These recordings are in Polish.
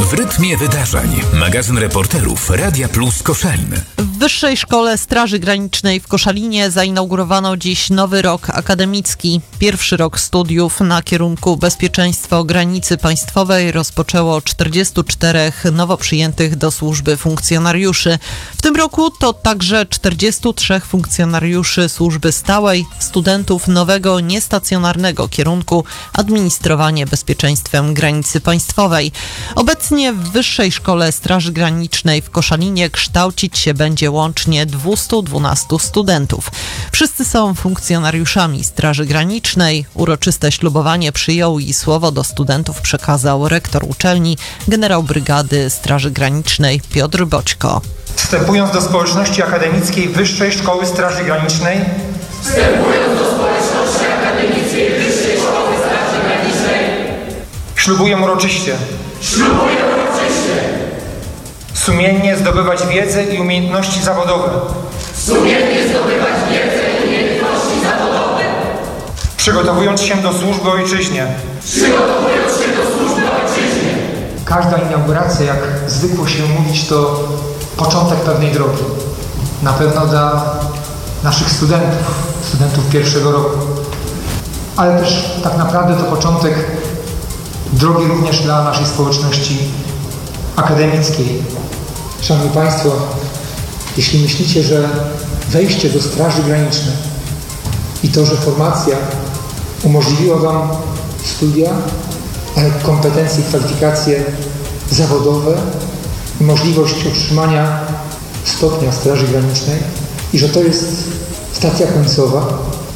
W rytmie wydarzeń. Magazyn reporterów Radia Plus Koszalin. W Wyższej Szkole Straży Granicznej w Koszalinie zainaugurowano dziś nowy rok akademicki. Pierwszy rok studiów na kierunku bezpieczeństwo granicy państwowej rozpoczęło 44 nowo przyjętych do służby funkcjonariuszy. W tym roku to także 43 funkcjonariuszy służby stałej, studentów nowego niestacjonarnego kierunku administrowanie bezpieczeństwem granicy państwowej. Obecnie w Wyższej Szkole Straży Granicznej w Koszalinie kształcić się będzie łącznie 212 studentów. Wszyscy są funkcjonariuszami Straży Granicznej. Uroczyste ślubowanie przyjął i słowo do studentów przekazał rektor uczelni, generał brygady Straży Granicznej Piotr Boćko. Wstępując do społeczności akademickiej Wyższej Szkoły Straży Granicznej, ślubuję uroczyście sumiennie zdobywać wiedzę i umiejętności zawodowe, przygotowując się do służby ojczyźnie. Każda inauguracja, jak zwykło się mówić, to początek pewnej drogi. Na pewno dla naszych studentów pierwszego roku. Ale też tak naprawdę to początek drogi również dla naszej społeczności akademickiej. Szanowni Państwo, jeśli myślicie, że wejście do Straży Granicznej i to, że formacja umożliwiła Wam studia, kompetencje i kwalifikacje zawodowe i możliwość otrzymania stopnia Straży Granicznej i że to jest stacja końcowa,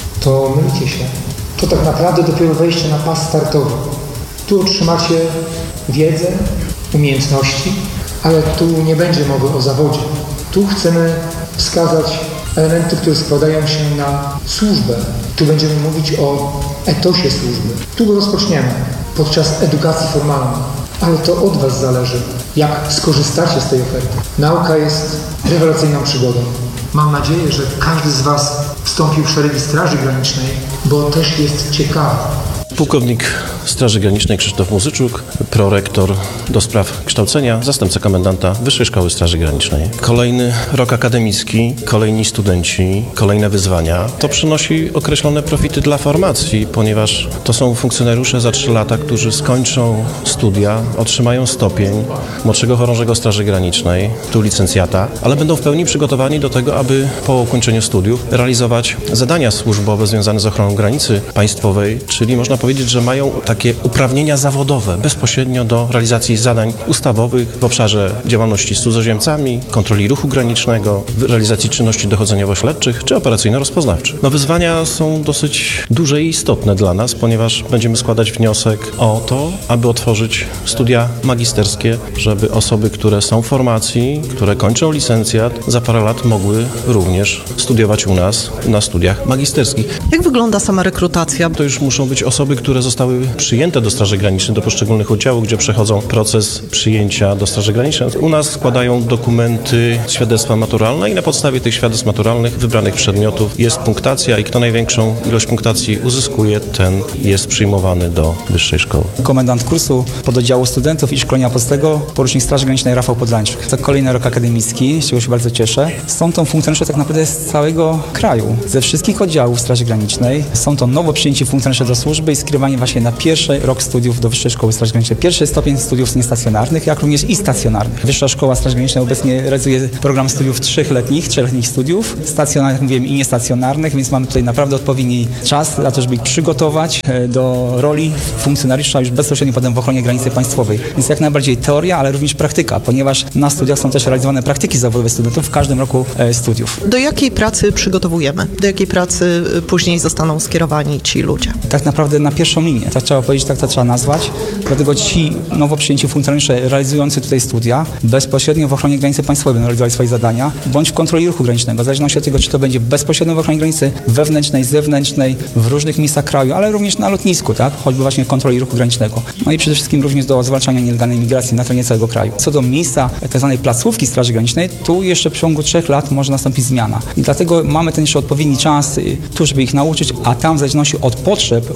to mylicie się. To tak naprawdę dopiero wejście na pas startowy. Tu otrzymacie wiedzę, umiejętności, ale tu nie będzie mowy o zawodzie. Tu chcemy wskazać elementy, które składają się na służbę. Tu będziemy mówić o etosie służby. Tu go rozpoczniemy podczas edukacji formalnej. Ale to od Was zależy, jak skorzystacie z tej oferty. Nauka jest rewelacyjną przygodą. Mam nadzieję, że każdy z Was wstąpił w szeregi Straży Granicznej, bo też jest ciekawy. Pułkownik Straży Granicznej Krzysztof Muzyczuk, prorektor do spraw kształcenia, zastępca komendanta Wyższej Szkoły Straży Granicznej. Kolejny rok akademicki, kolejni studenci, kolejne wyzwania. To przynosi określone profity dla formacji, ponieważ to są funkcjonariusze za 3 lata, którzy skończą studia, otrzymają stopień młodszego chorążego Straży Granicznej, tu licencjata, ale będą w pełni przygotowani do tego, aby po ukończeniu studiów realizować zadania służbowe związane z ochroną granicy państwowej, czyli można powiedzieć, że mają takie uprawnienia zawodowe bezpośrednio do realizacji zadań ustawowych w obszarze działalności z cudzoziemcami, kontroli ruchu granicznego, realizacji czynności dochodzeniowo-śledczych czy operacyjno-rozpoznawczych. No, wyzwania są dosyć duże i istotne dla nas, ponieważ będziemy składać wniosek o to, aby otworzyć studia magisterskie, żeby osoby, które są w formacji, które kończą licencjat, za parę lat mogły również studiować u nas na studiach magisterskich. Jak wygląda sama rekrutacja? To już muszą być osoby, które zostały przyjęte do Straży Granicznej, do poszczególnych oddziałów, gdzie przechodzą proces przyjęcia do Straży Granicznej. U nas składają dokumenty, świadectwa maturalne i na podstawie tych świadectw maturalnych wybranych przedmiotów jest punktacja i kto największą ilość punktacji uzyskuje, ten jest przyjmowany do wyższej szkoły. Komendant kursu pododdziału studentów i szkolenia podstawowego, porucznik Straży Granicznej Rafał Podlańczyk. To kolejny rok akademicki, z czego się bardzo cieszę. Są to funkcjonariusze tak naprawdę z całego kraju, ze wszystkich oddziałów Straży Granicznej. Są to nowo przyjęci funkcjonariusze do służby i skierowani właśnie na pierwszy rok studiów do Wyższej Szkoły Straży Granicznej. Pierwszy stopień studiów niestacjonarnych, jak również i stacjonarnych. Wyższa Szkoła Straży Granicznej obecnie realizuje program studiów 3-letnich studiów, stacjonarnych, mówiłem, i niestacjonarnych, więc mamy tutaj naprawdę odpowiedni czas na to, żeby ich przygotować do roli funkcjonariusza już bezpośrednio potem w ochronie granicy państwowej. Więc jak najbardziej teoria, ale również praktyka, ponieważ na studiach są też realizowane praktyki zawodowe studentów w każdym roku studiów. Do jakiej pracy przygotowujemy? Do jakiej pracy później zostaną skierowani ci ludzie? Tak naprawdę na pierwszą linię, tak trzeba powiedzieć, tak to trzeba nazwać. Dlatego ci nowo przyjęci funkcjonariusze realizujący tutaj studia bezpośrednio w ochronie granicy państwowej będą realizowali swoje zadania, bądź w kontroli ruchu granicznego, w zależności od tego, czy to będzie bezpośrednio w ochronie granicy wewnętrznej, zewnętrznej, w różnych miejscach kraju, ale również na lotnisku, tak? Choćby właśnie kontroli ruchu granicznego. No i przede wszystkim również do zwalczania nielegalnej migracji na terenie całego kraju. Co do miejsca tzw. placówki Straży Granicznej, tu jeszcze w ciągu 3 lat może nastąpić zmiana. I dlatego mamy ten jeszcze odpowiedni czas tu, żeby ich nauczyć, a tam w zależności od potrzeb, od danego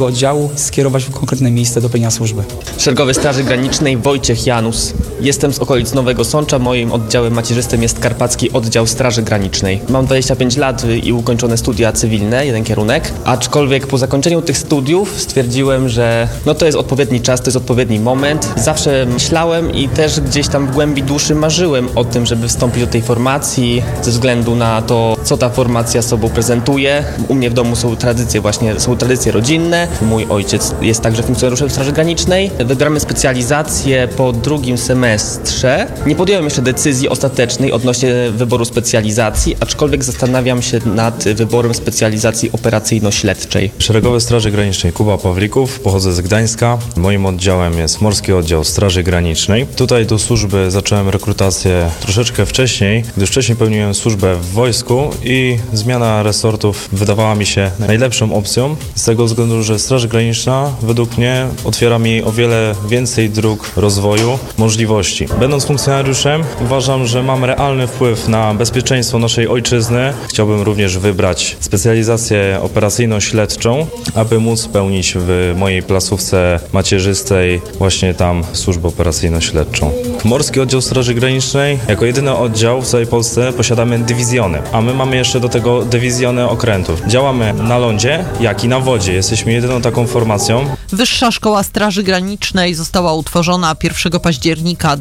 tego oddziału skierować w konkretne miejsce do pełnienia służby. Szeregowy Straży Granicznej Wojciech Janus. Jestem z okolic Nowego Sącza. Moim oddziałem macierzystym jest Karpacki Oddział Straży Granicznej. Mam 25 lat i ukończone studia cywilne, jeden kierunek. Aczkolwiek po zakończeniu tych studiów stwierdziłem, że to jest odpowiedni czas, to jest odpowiedni moment. Zawsze myślałem i też gdzieś tam w głębi duszy marzyłem o tym, żeby wstąpić do tej formacji ze względu na to, co ta formacja sobą prezentuje. U mnie w domu są tradycje rodzinne. Mój ojciec jest także funkcjonariuszem Straży Granicznej. Wybieramy specjalizację po drugim semestrze. Nie podjąłem jeszcze decyzji ostatecznej odnośnie wyboru specjalizacji, aczkolwiek zastanawiam się nad wyborem specjalizacji operacyjno-śledczej. Szeregowy Straży Granicznej Kuba Pawlików, pochodzę z Gdańska. Moim oddziałem jest Morski Oddział Straży Granicznej. Tutaj do służby zacząłem rekrutację troszeczkę wcześniej, gdyż wcześniej pełniłem służbę w wojsku i zmiana resortów wydawała mi się najlepszą opcją, z tego względu, że Straż Graniczna według mnie otwiera mi o wiele więcej dróg rozwoju, możliwości. Będąc funkcjonariuszem, uważam, że mam realny wpływ na bezpieczeństwo naszej ojczyzny. Chciałbym również wybrać specjalizację operacyjno-śledczą, aby móc pełnić w mojej placówce macierzystej właśnie tam służbę operacyjno-śledczą. Morski Oddział Straży Granicznej jako jedyny oddział w całej Polsce posiadamy dywizjony, a my mamy jeszcze do tego dywizjony okrętów. Działamy na lądzie, jak i na wodzie. Jesteśmy jedyną taką formacją. Wyższa Szkoła Straży Granicznej została utworzona 1 października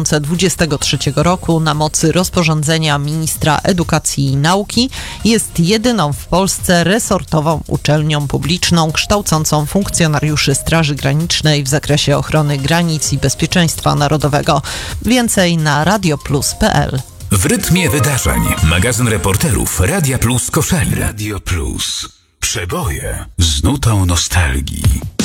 2023 roku na mocy rozporządzenia ministra edukacji i nauki. Jest jedyną w Polsce resortową uczelnią publiczną kształcącą funkcjonariuszy Straży Granicznej w zakresie ochrony granic i bezpieczeństwa narodowego. Więcej na radioplus.pl. W rytmie wydarzeń. Magazyn reporterów Radia Plus Koszalin. Radio Plus. Przeboje z nutą nostalgii.